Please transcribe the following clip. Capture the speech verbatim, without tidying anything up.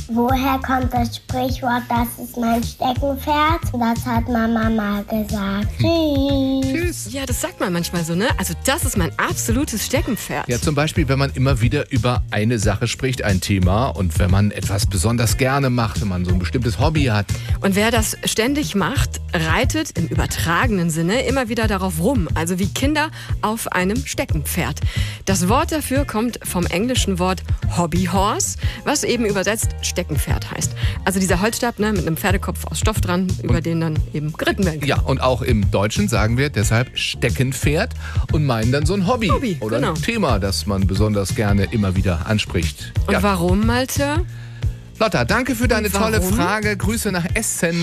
Woher kommt das Sprichwort, das ist mein Steckenpferd? Das hat Mama mal gesagt. Tschüss. Tschüss. Ja, das sagt man manchmal so, ne? Also das ist mein absolutes Steckenpferd. Ja, zum Beispiel, wenn man immer wieder über eine Sache spricht, ein Thema, und wenn man etwas besonders gerne macht, wenn man so ein bestimmtes Hobby hat. Und wer das ständig macht, reitet im übertragenen Sinne immer wieder darauf rum. Also wie Kinder auf einem Steckenpferd. Das Wort dafür kommt vom englischen Wort Hobbyhorse, was eben übersetzt Steckenpferd heißt. Also dieser Holzstab, ne, mit einem Pferdekopf aus Stoff dran, über den dann eben geritten werden kann. Ja, und auch im Deutschen sagen wir deshalb Steckenpferd und meinen dann so ein Hobby, Hobby, oder genau. ein Thema, das man besonders gerne immer wieder anspricht. Und Ja. warum, Malte? Lotta, danke für deine Und warum? tolle Frage. Grüße nach Essen.